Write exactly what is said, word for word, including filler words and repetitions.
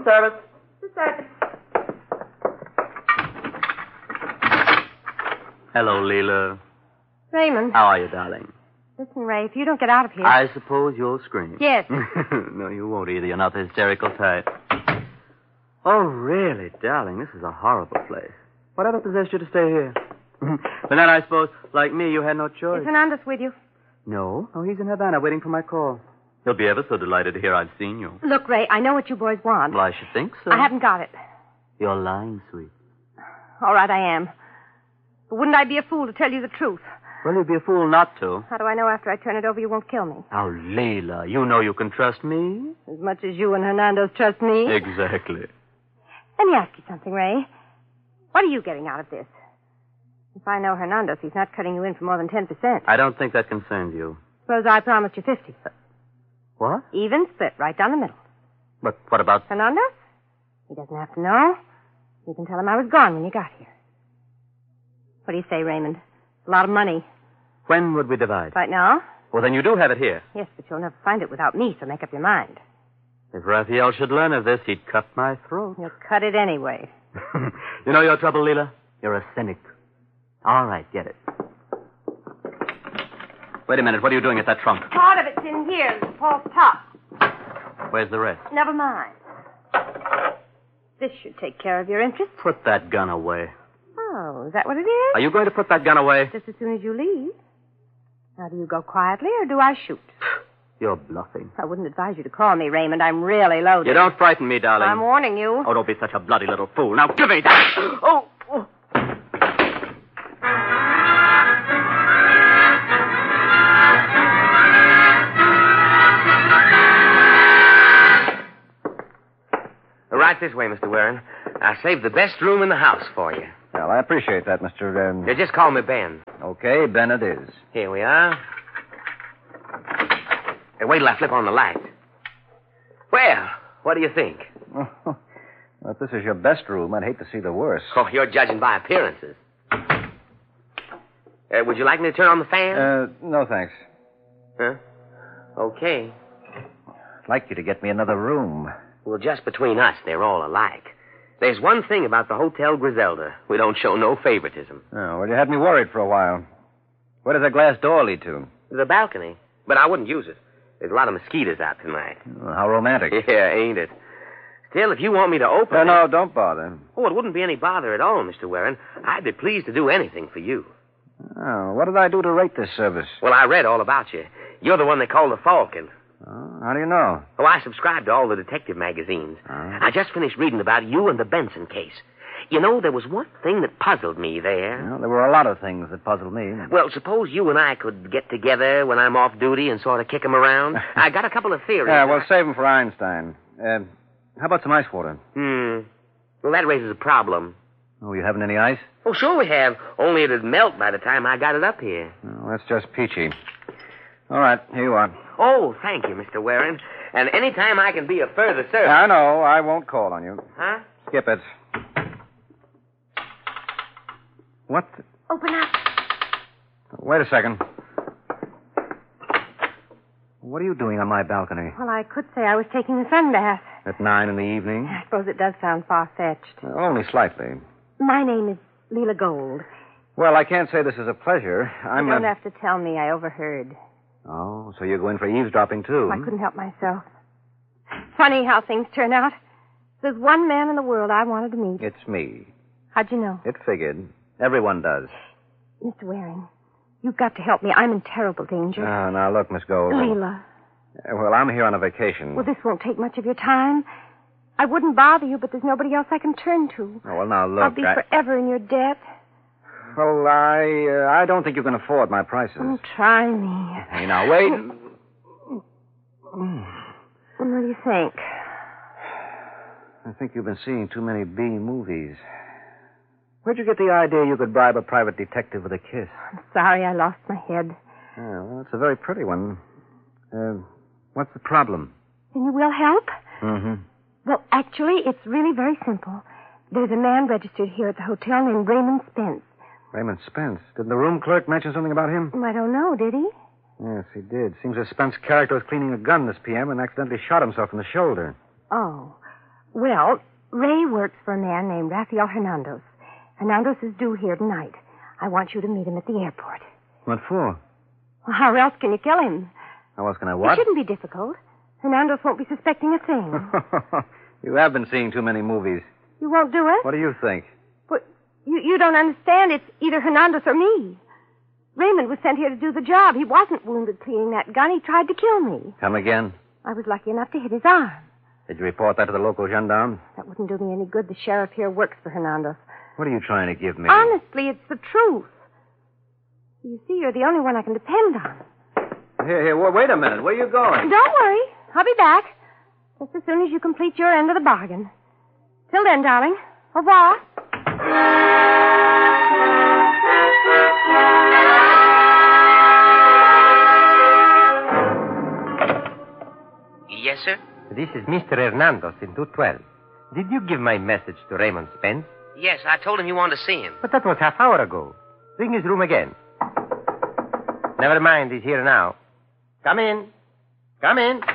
service. The service. Hello, Leela. Raymond. How are you, darling? Listen, Ray, if you don't get out of here... I suppose you'll scream. Yes. No, you won't either. You're not the hysterical type. Oh, really, darling, this is a horrible place. Whatever possessed you to stay here? But then I suppose, like me, you had no choice. Is Hernandez with you? No. Oh, he's in Havana waiting for my call. He'll be ever so delighted to hear I've seen you. Look, Ray, I know what you boys want. Well, I should think so. I haven't got it. You're lying, sweet. All right, I am. But wouldn't I be a fool to tell you the truth? Well, you'd be a fool not to. How do I know after I turn it over you won't kill me? Now, Leila, you know you can trust me. As much as you and Hernandez trust me. Exactly. Let me ask you something, Ray. What are you getting out of this? If I know Hernandez, he's not cutting you in for more than ten percent. I don't think that concerns you. Suppose I promised you fifty. What? Even split, right down the middle. But what about... Hernandez? He doesn't have to know. You can tell him I was gone when you got here. What do you say, Raymond? A lot of money. When would we divide? Right now? Well, then you do have it here. Yes, but you'll never find it without me, so make up your mind. If Raphael should learn of this, he'd cut my throat. You'll cut it anyway. You know your trouble, Leela? You're a cynic. All right, get it. Wait a minute. What are you doing at that trunk? Part of it's in here, the false top. Where's the rest? Never mind. This should take care of your interest. Put that gun away. Oh, is that what it is? Are you going to put that gun away? Just as soon as you leave. Now, do you go quietly or do I shoot? You're bluffing. I wouldn't advise you to call me, Raymond. I'm really loaded. You don't frighten me, darling. I'm warning you. Oh, don't be such a bloody little fool. Now, give me that. Oh, oh. Right this way, Mister Warren. I saved the best room in the house for you. Well, I appreciate that, Mister Um... You just call me Ben. Okay, Ben it is. Here we are. Hey, wait till I flip on the light. Well, what do you think? Well, if this is your best room, I'd hate to see the worst. Oh, you're judging by appearances. Uh, would you like me to turn on the fan? Uh, no, thanks. Huh? Okay. I'd like you to get me another room. Well, just between us, they're all alike. There's one thing about the Hotel Griselda. We don't show no favoritism. Oh, well, you had me worried for a while. Where does that glass door lead to? The balcony. But I wouldn't use it. There's a lot of mosquitoes out tonight. Oh, how romantic. Yeah, ain't it? Still, if you want me to open No, it... no, don't bother. Oh, it wouldn't be any bother at all, Mister Warren. I'd be pleased to do anything for you. Oh, what did I do to rate this service? Well, I read all about you. You're the one they call the Falcon. Oh, how do you know? Oh, I subscribe to all the detective magazines. Oh. I just finished reading about you and the Benson case. You know, there was one thing that puzzled me there. Well, there were a lot of things that puzzled me. Well, suppose you and I could get together when I'm off duty and sort of kick 'em around. I got a couple of theories. Yeah, well, save them for Einstein. Uh, how about some ice water? Hmm. Well, that raises a problem. Oh, you haven't any ice? Oh, sure we have. Only it'd melt by the time I got it up here. Oh, that's just peachy. All right, here you are. Oh, thank you, Mister Warren. And any time I can be of further service... I know. I won't call on you. Huh? Skip it. What? the- Open up. Wait a second. What are you doing on my balcony? Well, I could say I was taking a sun bath. At nine in the evening? I suppose it does sound far-fetched. Uh, only slightly. My name is Leela Gold. Well, I can't say this is a pleasure. I'm you don't uh... have to tell me. I overheard. Oh, so you're going for eavesdropping, too? I couldn't help myself. Funny how things turn out. There's one man in the world I wanted to meet. It's me. How'd you know? It figured. Everyone does. Mister Waring, you've got to help me. I'm in terrible danger. Oh, now, look, Miss Gold. Leela. Uh, Well, I'm here on a vacation. Well, this won't take much of your time. I wouldn't bother you, but there's nobody else I can turn to. Oh, well, now, look. I'll be I... forever in your debt. Well, I uh, I don't think you can afford my prices. Oh, try me. Hey, now, wait. What do you think? I think you've been seeing too many B movies. Where'd you get the idea you could bribe a private detective with a kiss? I'm sorry I lost my head. Oh, well, it's a very pretty one. Uh, what's the problem? Then you will help? Mm-hmm. Well, actually, it's really very simple. There's a man registered here at the hotel named Raymond Spence. Raymond Spence. Did the room clerk mention something about him? I don't know, did he? Yes, he did. Seems as Spence's character was cleaning a gun this P M and accidentally shot himself in the shoulder. Oh. Well, Ray works for a man named Rafael Hernandez. Hernandez is due here tonight. I want you to meet him at the airport. What for? Well, how else can you kill him? How else can I what? It shouldn't be difficult. Hernandez won't be suspecting a thing. You have been seeing too many movies. You won't do it? What do you think? But you, you don't understand. It's either Hernandez or me. Raymond was sent here to do the job. He wasn't wounded cleaning that gun. He tried to kill me. Come again? I was lucky enough to hit his arm. Did you report that to the local gendarme? That wouldn't do me any good. The sheriff here works for Hernandez. What are you trying to give me? Honestly, it's the truth. You see, you're the only one I can depend on. Here, here, well, wait a minute. Where are you going? Don't worry. I'll be back. Just as soon as you complete your end of the bargain. Till then, darling. Au revoir. Yes, sir? This is Mister Hernandez in two twelve. Did you give my message to Raymond Spence? Yes, I told him you wanted to see him. But that was half hour ago. Ring his room again. Never mind, he's here now. Come in. Come in.